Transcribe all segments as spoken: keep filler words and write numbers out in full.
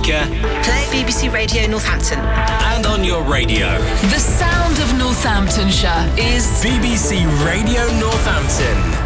speaker. Play B B C Radio Northampton. And on your radio. The sound of Northamptonshire is B B C Radio Northampton.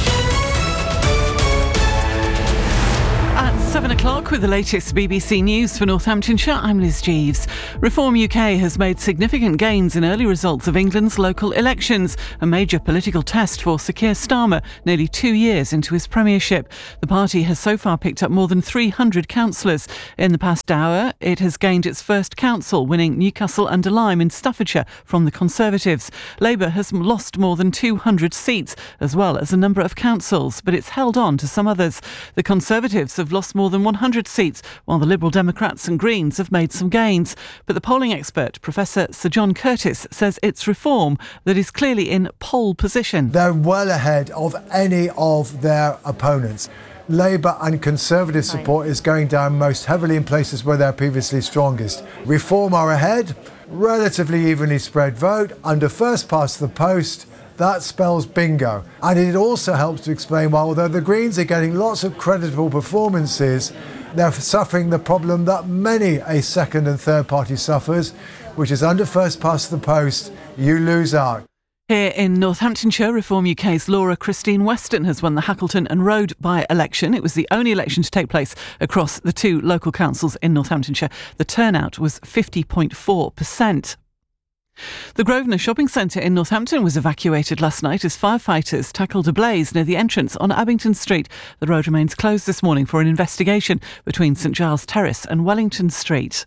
At seven o'clock with the latest B B C News for Northamptonshire, I'm Liz Jeeves. Reform U K has made significant gains in early results of England's local elections, a major political test for Sir Keir Starmer nearly two years into his premiership. The party has so far picked up more than three hundred councillors. In the past hour, it has gained its first council, winning Newcastle under Lyme in Staffordshire from the Conservatives. Labour has lost more than two hundred seats, as well as a number of councils, but it's held on to some others. The Conservatives have lost more than one hundred seats, while the Liberal Democrats and Greens have made some gains. But the polling expert, Professor Sir John Curtis, says it's reform that is clearly in pole position. They're well ahead of any of their opponents. Labour and Conservative support is going down most heavily in places where they're previously strongest. Reform are ahead, relatively evenly spread vote, under first past the post. That spells bingo. And it also helps to explain why, although the Greens are getting lots of creditable performances, they're suffering the problem that many a second and third party suffers, which is under first past the post, you lose out. Here in Northamptonshire, Reform U K's Laura Christine Weston has won the Hackleton and Road by-election. It was the only election to take place across the two local councils in Northamptonshire. The turnout was fifty point four percent. The Grosvenor Shopping Centre in Northampton was evacuated last night as firefighters tackled a blaze near the entrance on Abington Street. The road remains closed this morning for an investigation between St Giles Terrace and Wellington Street.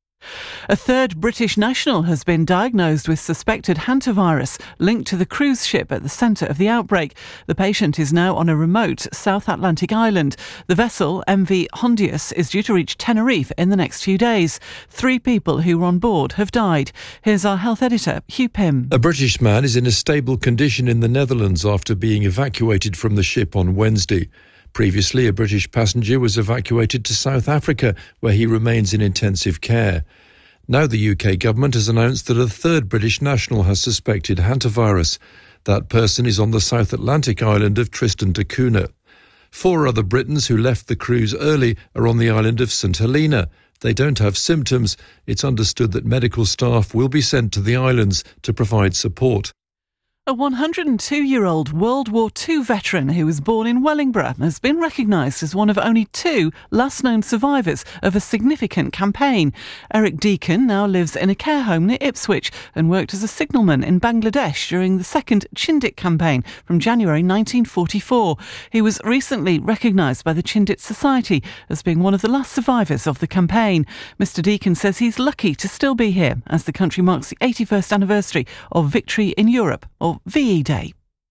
A third British national has been diagnosed with suspected hantavirus linked to the cruise ship at the centre of the outbreak. The patient is now on a remote South Atlantic island. The vessel, M V Hondius, is due to reach Tenerife in the next few days. Three people who were on board have died. Here's our health editor, Hugh Pym. A British man is in a stable condition in the Netherlands after being evacuated from the ship on Wednesday. Previously, a British passenger was evacuated to South Africa, where he remains in intensive care. Now the U K government has announced that a third British national has suspected hantavirus. That person is on the South Atlantic island of Tristan da Cunha. Four other Britons who left the cruise early are on the island of St Helena. They don't have symptoms. It's understood that medical staff will be sent to the islands to provide support. A one hundred two-year-old World War Two veteran who was born in Wellingborough has been recognised as one of only two last-known survivors of a significant campaign. Eric Deacon now lives in a care home near Ipswich and worked as a signalman in Bangladesh during the second Chindit campaign from January nineteen forty-four. He was recently recognised by the Chindit Society as being one of the last survivors of the campaign. Mister Deacon says he's lucky to still be here as the country marks the eighty-first anniversary of Victory in Europe, or V E Day.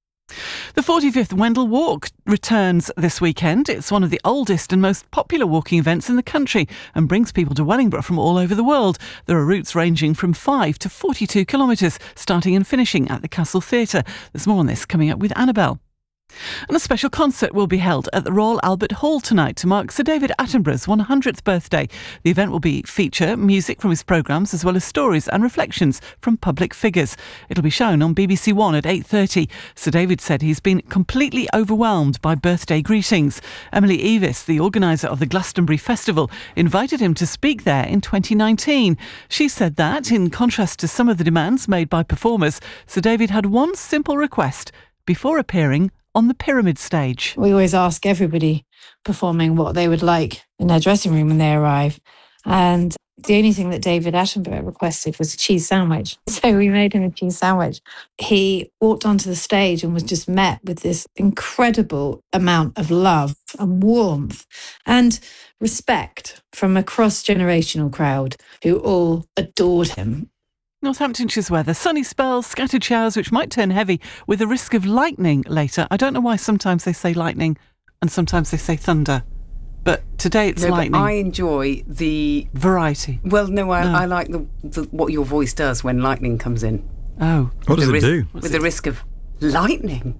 The forty-fifth Wendell Walk returns this weekend. It's one of the oldest and most popular walking events in the country and brings people to Wellingborough from all over the world. There are routes ranging from five to forty-two kilometres, starting and finishing at the Castle Theatre. There's more on this coming up with Annabelle. And a special concert will be held at the Royal Albert Hall tonight to mark Sir David Attenborough's one hundredth birthday. The event will be feature music from his programmes as well as stories and reflections from public figures. It'll be shown on B B C One at eight thirty. Sir David said he's been completely overwhelmed by birthday greetings. Emily Evis, the organiser of the Glastonbury Festival, invited him to speak there in twenty nineteen. She said that, in contrast to some of the demands made by performers, Sir David had one simple request before appearing on the Pyramid stage. We always ask everybody performing what they would like in their dressing room when they arrive. And the only thing that David Attenborough requested was a cheese sandwich. So we made him a cheese sandwich. He walked onto the stage and was just met with this incredible amount of love and warmth and respect from a cross-generational crowd who all adored him. Northamptonshire's weather. Sunny spells, scattered showers which might turn heavy with a risk of lightning later. I don't know why sometimes they say lightning and sometimes they say thunder. But today it's no, lightning. I enjoy the... variety. Well, no, I, no. I like the, the what your voice does when lightning comes in. Oh. What does it ris- do? With the risk of lightning.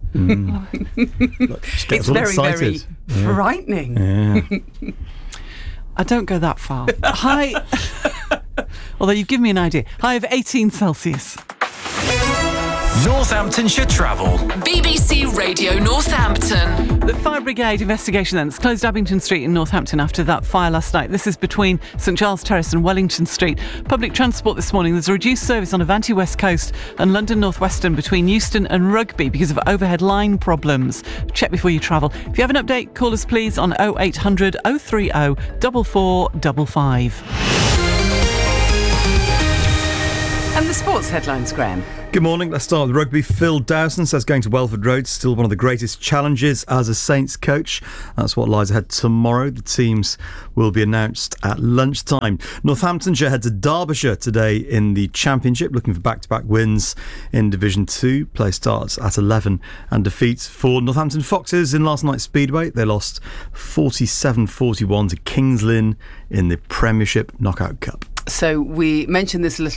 Mm. Look, it's very, excited. very yeah. frightening. Yeah. I don't go that far. High... Although you've given me an idea. High of eighteen Celsius. Northamptonshire Travel. B B C Radio Northampton. The Fire Brigade investigation then has closed Abington Street in Northampton after that fire last night. This is between St Giles Terrace and Wellington Street. Public transport this morning, there's a reduced service on Avanti West Coast and London North Western between Euston and Rugby because of overhead line problems. Check before you travel. If you have an update, call us please on oh eight hundred oh three oh four four five five. And the sports headlines, Graham. Good morning. Let's start with rugby. Phil Dowson says going to Welford Road is still one of the greatest challenges as a Saints coach. That's what lies ahead tomorrow. The teams will be announced at lunchtime. Northamptonshire head to Derbyshire today in the Championship, looking for back-to-back wins in Division two. Play starts at eleven and defeats for Northampton Foxes in last night's Speedway. They lost forty-seven forty-one to Kings Lynn in the Premiership Knockout Cup. So we mentioned this a little